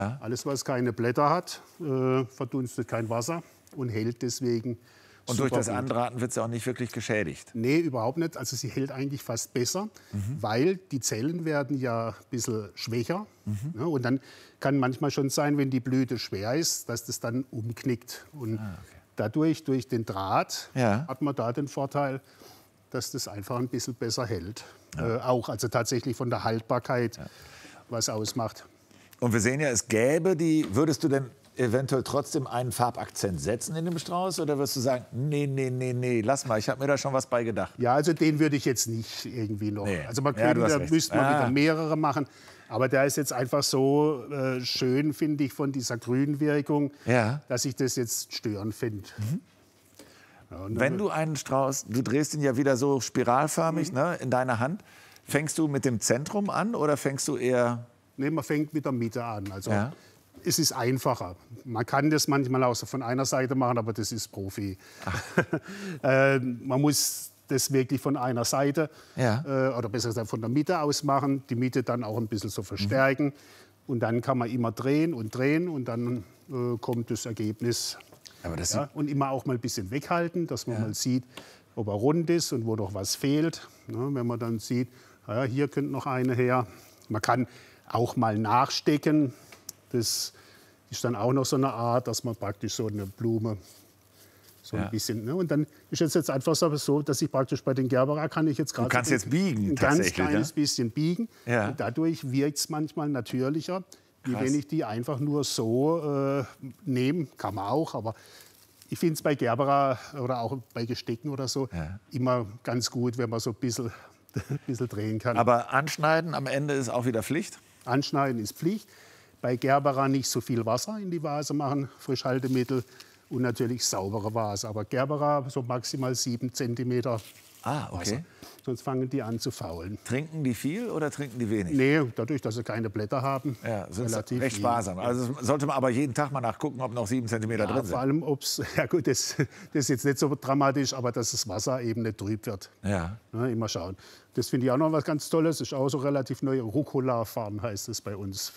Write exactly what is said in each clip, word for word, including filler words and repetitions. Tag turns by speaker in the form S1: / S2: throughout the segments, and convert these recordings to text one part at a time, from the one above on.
S1: Ja.
S2: Alles, was keine Blätter hat, äh, verdunstet kein Wasser und hält deswegen.
S1: Und durch das Andraten wird sie auch nicht wirklich geschädigt?
S2: Nee, überhaupt nicht. Also sie hält eigentlich fast besser, mhm. weil die Zellen werden ja ein bisschen schwächer. Mhm. Ja, und dann kann manchmal schon sein, wenn die Blüte schwer ist, dass das dann umknickt. Und ah, okay. dadurch, durch den Draht, ja. hat man da den Vorteil, dass das einfach ein bisschen besser hält. Ja. Äh, auch also tatsächlich von der Haltbarkeit ja. was ausmacht.
S1: Und wir sehen ja, es gäbe die, würdest du denn eventuell trotzdem einen Farbakzent setzen in dem Strauß? Oder wirst du sagen, nee, nee, nee, nee, lass mal, ich habe mir da schon was bei gedacht?
S2: Ja, also den würde ich jetzt nicht irgendwie noch. Nee. Also man
S1: ja,
S2: könnte, da müsste man ah. wieder mehrere machen. Aber der ist jetzt einfach so äh, schön, finde ich, von dieser Grünwirkung, ja. dass ich das jetzt störend finde. Mhm.
S1: Ja, wenn du einen Strauß, du drehst ihn ja wieder so spiralförmig mhm. ne, in deiner Hand, fängst du mit dem Zentrum an oder fängst du eher...
S2: Nee, man fängt mit der Mitte an. Also ja. es ist einfacher. Man kann das manchmal auch so von einer Seite machen, aber das ist Profi. äh, man muss das wirklich von einer Seite ja. äh, oder besser gesagt von der Mitte aus machen, die Mitte dann auch ein bisschen so verstärken. Mhm. Und dann kann man immer drehen und drehen und dann äh, kommt das Ergebnis.
S1: Aber das
S2: ja, und immer auch mal ein bisschen weghalten, dass man ja. mal sieht, ob er rund ist und wo noch was fehlt. Ja, wenn man dann sieht, ja, hier könnte noch eine her. Man kann auch mal nachstecken. Das ist dann auch noch so eine Art, dass man praktisch so eine Blume so ein ja. bisschen. Ne? Und dann ist es jetzt einfach so, dass ich praktisch bei den Gerbera kann ich jetzt gerade.
S1: Du kannst
S2: so
S1: jetzt biegen,
S2: ein ganz kleines ja? bisschen biegen.
S1: Ja.
S2: Und dadurch wirkt es manchmal natürlicher, wie Krass. wenn ich die einfach nur so äh, nehme. Kann man auch, aber ich finde es bei Gerbera oder auch bei Gestecken oder so ja. immer ganz gut, wenn man so ein bisschen, ein bisschen drehen kann.
S1: Aber anschneiden am Ende ist auch wieder Pflicht?
S2: Anschneiden ist Pflicht. Bei Gerbera nicht so viel Wasser in die Vase machen, Frischhaltemittel und natürlich saubere Vase. Aber Gerbera so maximal sieben Zentimeter
S1: Ah, okay.
S2: Wasser. Sonst fangen die an zu faulen.
S1: Trinken die viel oder trinken die wenig?
S2: Nee, dadurch, dass sie keine Blätter haben,
S1: ja, sind relativ recht sparsam. Also sollte man aber jeden Tag mal nachgucken, ob noch sieben Zentimeter
S2: ja,
S1: drin sind.
S2: Vor allem, ob's, ja gut, das, das ist jetzt nicht so dramatisch, aber dass das Wasser eben nicht trüb wird.
S1: Ja.
S2: Ja, immer schauen. Das finde ich auch noch was ganz Tolles. Das ist auch so relativ neu. Rucola-Farm heißt es bei uns.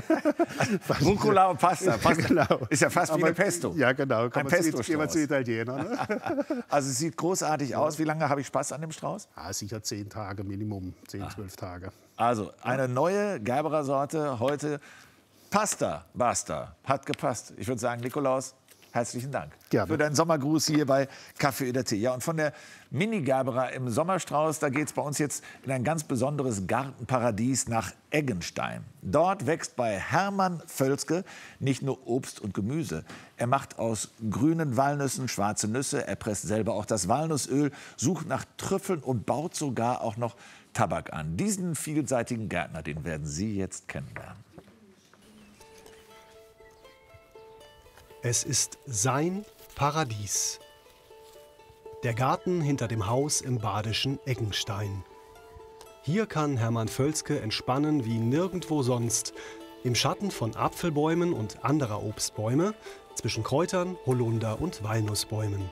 S1: Rucola und Pasta. Pasta.
S2: Genau.
S1: Ist ja fast wie eine Pesto.
S2: Ja, genau.
S1: Ein
S2: Kann man
S1: Pesto
S2: zu, zu Italiener. Ne?
S1: Also es sieht großartig aus. Wie lange habe ich Spaß an dem Strauß?
S2: Ah, sicher zehn Tage Minimum. Zehn, ah. zwölf Tage.
S1: Also eine neue Gerbera-Sorte heute. Pasta, Basta. Hat gepasst. Ich würde sagen, Nikolaus, herzlichen Dank
S2: Gerne.
S1: für deinen Sommergruß hier bei Kaffee oder Tee. Ja, und von der Mini-Gerbera im Sommerstrauß, da geht es bei uns jetzt in ein ganz besonderes Gartenparadies nach Eggenstein. Dort wächst bei Hermann Völzke nicht nur Obst und Gemüse. Er macht aus grünen Walnüssen schwarze Nüsse, er presst selber auch das Walnussöl, sucht nach Trüffeln und baut sogar auch noch Tabak an. Diesen vielseitigen Gärtner, den werden Sie jetzt kennenlernen.
S3: Es ist sein Paradies. Der Garten hinter dem Haus im badischen Eggenstein. Hier kann Hermann Völzke entspannen wie nirgendwo sonst. Im Schatten von Apfelbäumen und anderer Obstbäume, zwischen Kräutern, Holunder- und Walnussbäumen.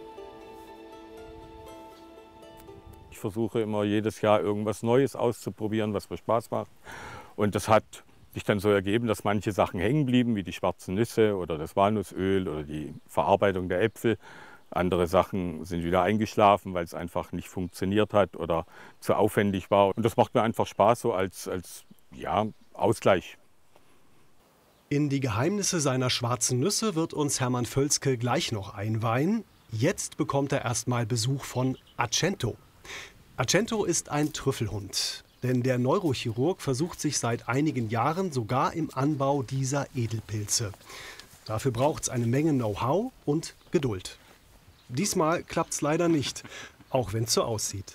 S4: Ich versuche immer jedes Jahr irgendwas Neues auszuprobieren, was mir Spaß macht. Und das hat sich dann so ergeben, dass manche Sachen hängen blieben, wie die schwarzen Nüsse oder das Walnussöl oder die Verarbeitung der Äpfel. Andere Sachen sind wieder eingeschlafen, weil es einfach nicht funktioniert hat oder zu aufwendig war. Und das macht mir einfach Spaß, so als, als ja, Ausgleich.
S3: In die Geheimnisse seiner schwarzen Nüsse wird uns Hermann Völzke gleich noch einweihen. Jetzt bekommt er erstmal Besuch von Accento. Accento ist ein Trüffelhund. Denn der Neurochirurg versucht sich seit einigen Jahren sogar im Anbau dieser Edelpilze. Dafür braucht es eine Menge Know-how und Geduld. Diesmal klappt es leider nicht, auch wenn es so aussieht.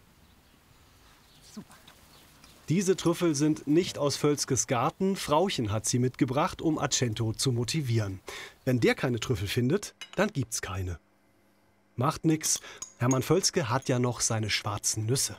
S3: Diese Trüffel sind nicht aus Völzkes Garten. Frauchen hat sie mitgebracht, um Accento zu motivieren. Wenn der keine Trüffel findet, dann gibt's keine. Macht nix. Hermann Völzke hat ja noch seine schwarzen Nüsse.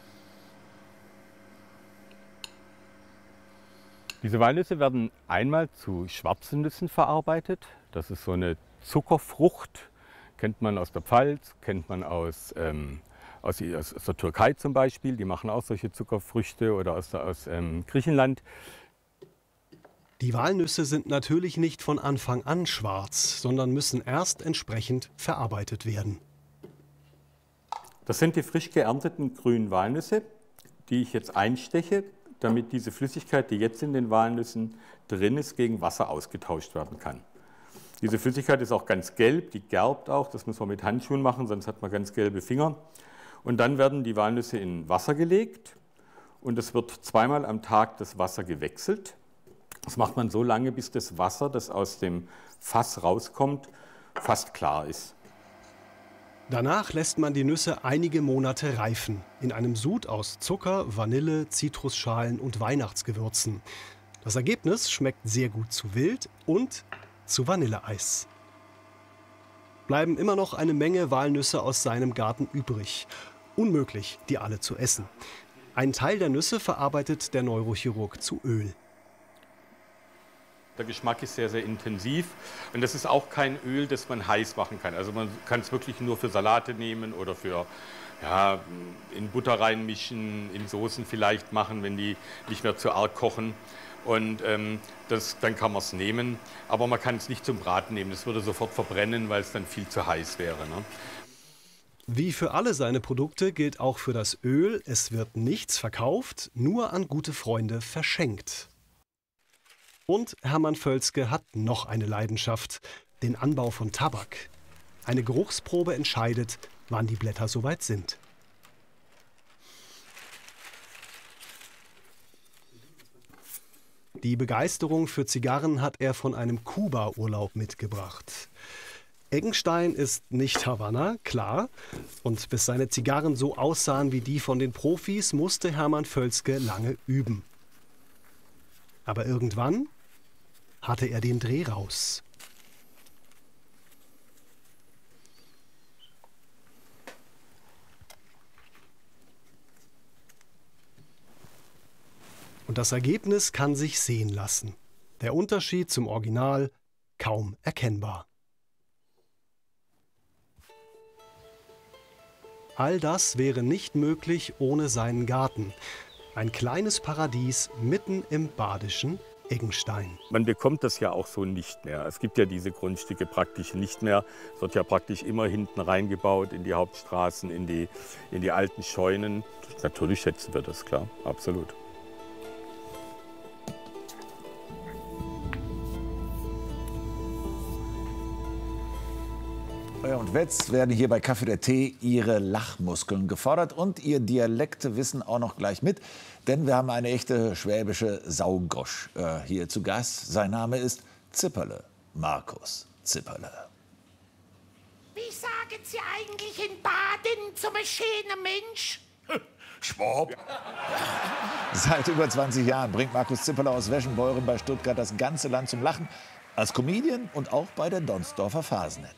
S4: Diese Walnüsse werden einmal zu schwarzen Nüssen verarbeitet. Das ist so eine Zuckerfrucht, kennt man aus der Pfalz, kennt man aus, ähm, aus, aus der Türkei zum Beispiel. Die machen auch solche Zuckerfrüchte oder aus, aus ähm, Griechenland.
S3: Die Walnüsse sind natürlich nicht von Anfang an schwarz, sondern müssen erst entsprechend verarbeitet werden.
S4: Das sind die frisch geernteten grünen Walnüsse, die ich jetzt einsteche, damit diese Flüssigkeit, die jetzt in den Walnüssen drin ist, gegen Wasser ausgetauscht werden kann. Diese Flüssigkeit ist auch ganz gelb, die gerbt auch, das muss man mit Handschuhen machen, sonst hat man ganz gelbe Finger. Und dann werden die Walnüsse in Wasser gelegt und es wird zweimal am Tag das Wasser gewechselt. Das macht man so lange, bis das Wasser, das aus dem Fass rauskommt, fast klar ist.
S3: Danach lässt man die Nüsse einige Monate reifen, in einem Sud aus Zucker, Vanille, Zitrusschalen und Weihnachtsgewürzen. Das Ergebnis schmeckt sehr gut zu Wild und zu Vanilleeis. Bleiben immer noch eine Menge Walnüsse aus seinem Garten übrig. Unmöglich, die alle zu essen. Ein Teil der Nüsse verarbeitet der Neurochirurg zu Öl.
S4: Der Geschmack ist sehr, sehr intensiv und das ist auch kein Öl, das man heiß machen kann. Also man kann es wirklich nur für Salate nehmen oder für ja, in Butter reinmischen, in Soßen vielleicht machen, wenn die nicht mehr zu arg kochen. Und ähm, das, dann kann man es nehmen, aber man kann es nicht zum Braten nehmen. Das würde sofort verbrennen, weil es dann viel zu heiß wäre. Ne?
S3: Wie für alle seine Produkte gilt auch für das Öl, es wird nichts verkauft, nur an gute Freunde verschenkt. Und Hermann Völzke hat noch eine Leidenschaft, den Anbau von Tabak. Eine Geruchsprobe entscheidet, wann die Blätter soweit sind. Die Begeisterung für Zigarren hat er von einem Kuba-Urlaub mitgebracht. Eggenstein ist nicht Havanna, klar. Und bis seine Zigarren so aussahen wie die von den Profis, musste Hermann Völzke lange üben. Aber irgendwann hatte er den Dreh raus. Und das Ergebnis kann sich sehen lassen. Der Unterschied zum Original kaum erkennbar. All das wäre nicht möglich ohne seinen Garten. Ein kleines Paradies mitten im badischen Eggenstein.
S4: Man bekommt das ja auch so nicht mehr. Es gibt ja diese Grundstücke praktisch nicht mehr. Es wird ja praktisch immer hinten reingebaut in die Hauptstraßen, in die, in die alten Scheunen. Natürlich schätzen wir das, klar, absolut.
S1: Und jetzt werden hier bei Kaffee der Tee Ihre Lachmuskeln gefordert und Ihr Dialektewissen auch noch gleich mit. Denn wir haben eine echte schwäbische Saugosch äh, hier zu Gast. Sein Name ist Zipperle, Markus Zipperle.
S5: Wie sagen Sie eigentlich in Baden zum schönen Mensch?
S1: Schwab. Seit über zwanzig Jahren bringt Markus Zipperle aus Weschenbeuren bei Stuttgart das ganze Land zum Lachen. Als Comedian und auch bei der Donsdorfer Fasnet.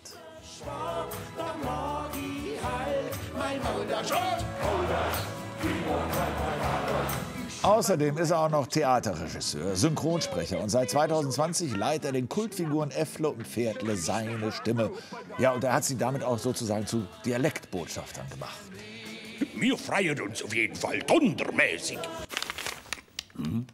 S1: Außerdem ist er auch noch Theaterregisseur, Synchronsprecher und seit zweitausendzwanzig leiht er den Kultfiguren Äffle und Pferdle seine Stimme. Ja, und er hat sie damit auch sozusagen zu Dialektbotschaftern gemacht.
S6: Wir freuen uns auf jeden Fall dundermäßig.
S5: Hm?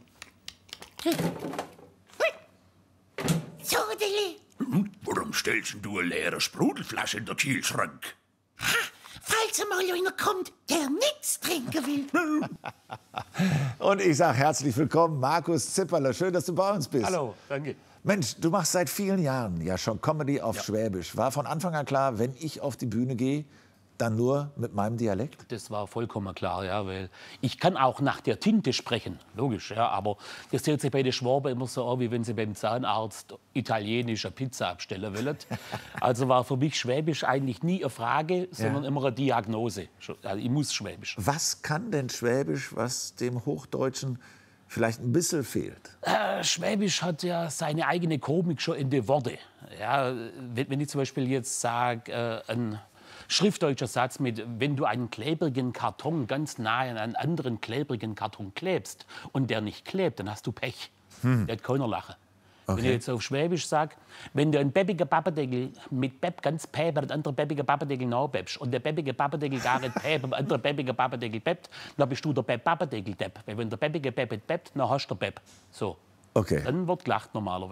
S5: Sodeli.
S6: Hm? Warum stellst du eine leere Sprudelflasche in den Kühlschrank?
S5: Ha, falls mal einer kommt, der nichts trinken will.
S1: Und ich sage herzlich willkommen, Markus Zipperle. Schön, dass du bei uns bist.
S7: Hallo, danke.
S1: Mensch, du machst seit vielen Jahren ja schon Comedy auf ja. Schwäbisch. War von Anfang an klar, wenn ich auf die Bühne gehe, dann nur mit meinem Dialekt?
S7: Das war vollkommen klar, ja, weil ich kann auch nach der Tinte sprechen, logisch, ja, aber das hört sich bei den Schwaben immer so an, wie wenn sie beim Zahnarzt italienische Pizza abstellen wollen. Also war für mich Schwäbisch eigentlich nie eine Frage, sondern ja. immer eine Diagnose. Also ich muss Schwäbisch.
S1: Was kann denn Schwäbisch, was dem Hochdeutschen vielleicht ein bisschen fehlt?
S7: Äh, Schwäbisch hat ja seine eigene Komik schon in den Worten. Ja, wenn, wenn ich zum Beispiel jetzt sage, äh, ein schriftdeutscher Satz mit, wenn du einen klebrigen Karton ganz nahe an einen anderen klebrigen Karton klebst und der nicht klebt, dann hast du Pech. Hm. Der hat keiner lachen. Okay. Wenn ich jetzt auf Schwäbisch sage, wenn du einen bäbigen Pappendeckel mit Bepp ganz päbe, den anderen bäbigen Pappendeckel nachbäbst und der bäbige Pappendeckel gar nicht päbe, der andere bäbige Pappendeckel bäbt, dann bist du der Bepp Pappendeckel-Depp. Weil wenn der bäbige Bepp bäbt, dann hast du Bepp. So.
S1: Okay.
S7: Dann wird gelacht normalerweise.